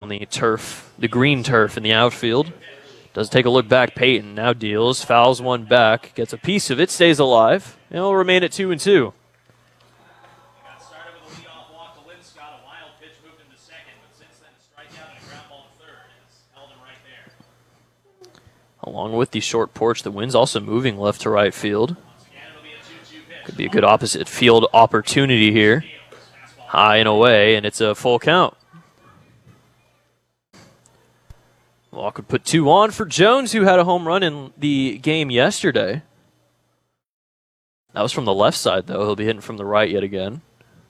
the turf, the green turf in the outfield. Does take a look back. Peyton now deals, fouls one back, gets a piece of it, stays alive, and will remain at 2-2. Along with the short porch, the wind's also moving left to right field. Could be a good opposite field opportunity here. High and away, and it's a full count. Walk would put 2 on for Jones, who had a home run in the game yesterday. That was from the left side, though. He'll be hitting from the right yet again.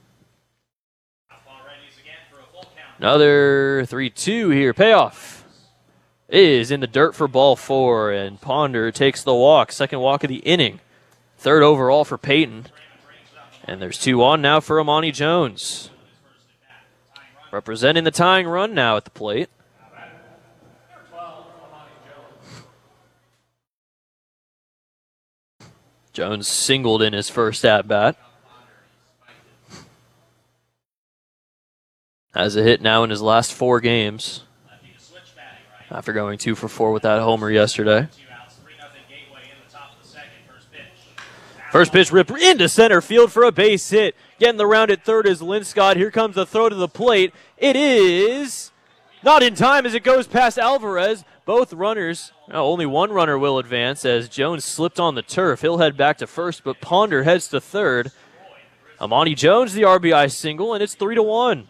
Another 3-2 here. Payoff is in the dirt for ball 4, and Ponder takes the walk. Second walk of the inning. Third overall for Peyton. And there's 2 on now for Amani Jones. Representing the tying run now at the plate. Jones singled in his first at-bat. Has a hit now in his last 4 games. After going 2 for 4 with that homer yesterday. First pitch ripped into center field for a base hit. Getting the round at third is Linscott. Here comes the throw to the plate. It is not in time as it goes past Alvarez. Both runners, only one runner will advance as Jones slipped on the turf. He'll head back to first, but Ponder heads to third. Amani Jones, the RBI single, and it's 3-1.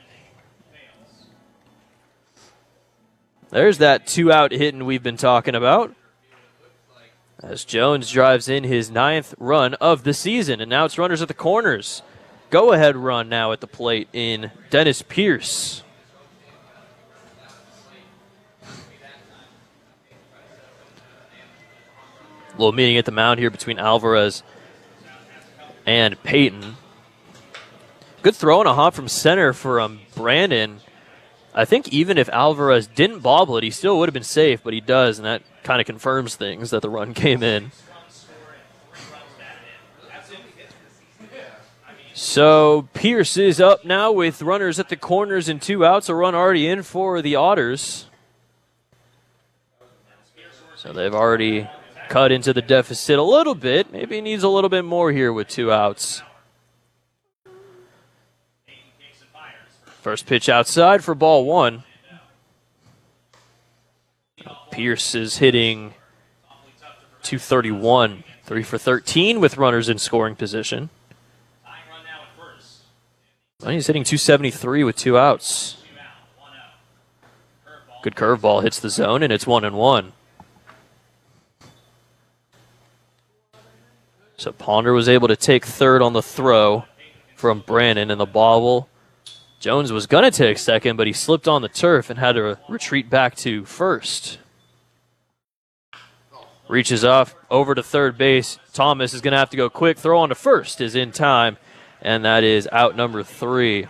There's that 2-out hitting we've been talking about. As Jones drives in his 9th run of the season, and now it's runners at the corners. Go-ahead run now at the plate in Dennis Pierce. Little meeting at the mound here between Alvarez and Peyton. Good throw and a hop from center for Brandon. I think even if Alvarez didn't bobble it, he still would have been safe, but he does, and that kind of confirms things that the run came in. So Pierce is up now with runners at the corners and 2 outs, a run already in for the Otters. So they've already cut into the deficit a little bit. Maybe he needs a little bit more here with 2 outs. First pitch outside for ball 1. Pierce is hitting .231, 3 for 13 with runners in scoring position. Well, he's hitting .273 with 2 outs. Good curveball hits the zone, and it's 1-1. So Ponder was able to take third on the throw from Brandon, and the bobble. Jones was going to take second, but he slipped on the turf and had to retreat back to first. Reaches off over to third base. Thomas is going to have to go quick. Throw on to first is in time, and that is out number 3.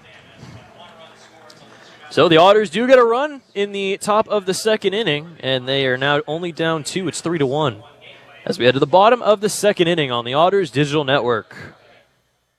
So the Otters do get a run in the top of the second inning, and they are now only down 2. It's 3-1. As we head to the bottom of the second inning on the Otters Digital Network.